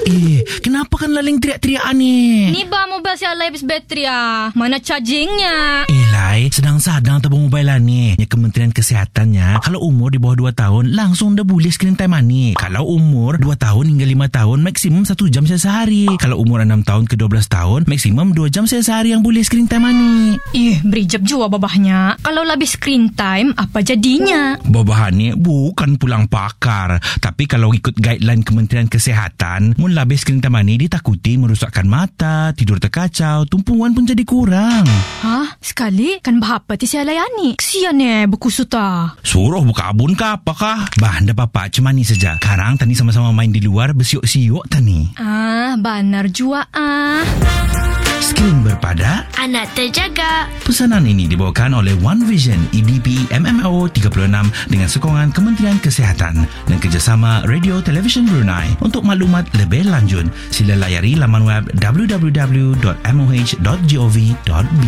Kenapa kan laling teriak-teriak ni? Ni ba mobile si Alay habis bateri Mana chargingnya? Lai, sedang-sedang tabung mobile lah ni. Kementerian Kesehatannya, kalau umur di bawah 2 tahun, langsung dah boleh screen time ni. Kalau umur 2 tahun hingga 5 tahun, maksimum 1 jam sehari. Kalau umur 6 tahun ke 12 tahun, maksimum 2 jam sehari yang boleh screen time ni. Berijap jua babahnya. Kalau lebih screen time, apa jadinya? Babah ni bukan pulang pakar. Tapi kalau ikut guideline Kementerian Kesehatan, mun lebih screen time ni ditakuti merosakkan mata, tidur terkacau, tumpuan pun jadi kurang. Sekali kan bahapa ti si Alay ni? Kesian berkusut Suruh buka abun ke apakah? Dah papa cuma ni saja. Sekarang tani sama-sama main di luar bersiuk-siuk tani. Benar jua Skrin berpada, anak terjaga. Pesanan ini dibawakan oleh One Vision EDP MMO 36 dengan sokongan Kementerian Kesehatan dan kerjasama Radio Television Brunei. Untuk maklumat lebih lanjut, sila layari laman web www.moh.gov.by.